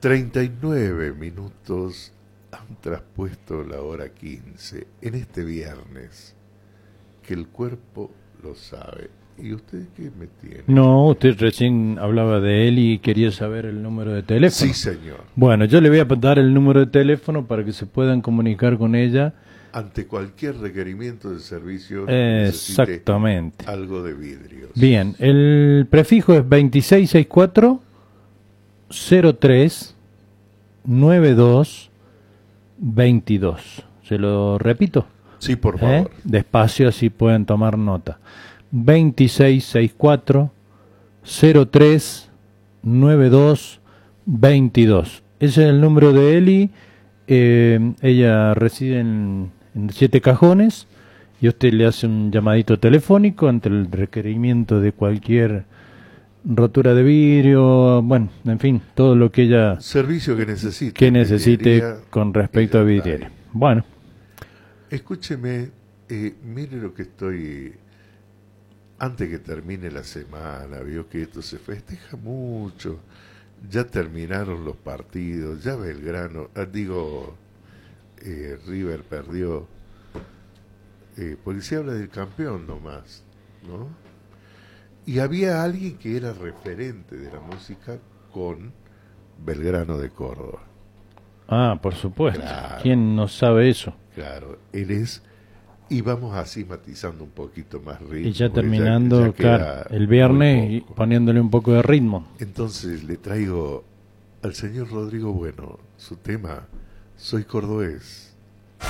39 minutos han traspuesto la hora 15 en este viernes, que el cuerpo lo sabe. ¿Y usted qué me tiene? No, usted recién hablaba de él y quería saber el número de teléfono. Sí, señor. Bueno, yo le voy a dar el número de teléfono para que se puedan comunicar con ella. Ante cualquier requerimiento de servicio, necesite exactamente algo de vidrios. Bien, el prefijo es 2664 03 92 22. ¿Se lo repito? Sí, por favor. Despacio, así pueden tomar nota. 2664 03 92 22. Ese es el número de Eli. Ella reside en 7 Cajones y usted le hace un llamadito telefónico ante el requerimiento de cualquier rotura de vidrio, bueno, en fin, todo lo que ella servicio que necesite con respecto a vidriera. Bueno, escúcheme, mire lo que estoy, antes que termine la semana, vio que esto se festeja mucho, ya terminaron los partidos, ya Belgrano, River perdió, porque se habla del campeón nomás, ¿no? Y había alguien que era referente de la música con Belgrano de Córdoba. Ah, por supuesto. Claro, ¿Quién no sabe eso? Claro, él es, y vamos así matizando un poquito más ritmo. Y ya terminando, ya claro, el viernes y poniéndole un poco de ritmo. Entonces le traigo al señor Rodrigo Bueno su tema Soy Cordobés.